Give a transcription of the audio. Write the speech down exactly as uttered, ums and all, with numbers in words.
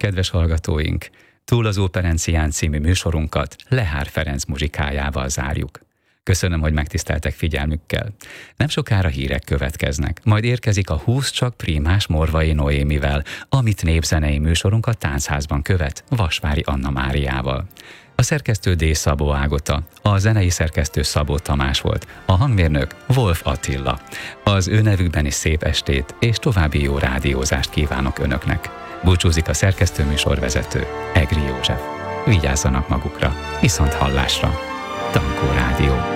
kedves hallgatóink, Túl az Óperencián című műsorunkat Lehár Ferenc muzsikájával zárjuk. Köszönöm, hogy megtiszteltek figyelmükkel. Nem sokára hírek következnek, majd érkezik a húsz csak prímás Morvai Noémivel, amit népzenei műsorunk a Táncházban követ Vasvári Anna Máriával. A szerkesztő D. Szabó Ágota, a zenei szerkesztő Szabó Tamás volt, a hangmérnök Wolf Attila. Az ő nevükben is szép estét és további jó rádiózást kívánok önöknek. Búcsúzik a szerkesztő műsorvezető, Egri József. Vigyázzanak magukra, viszont hallásra. Tankó Rádió.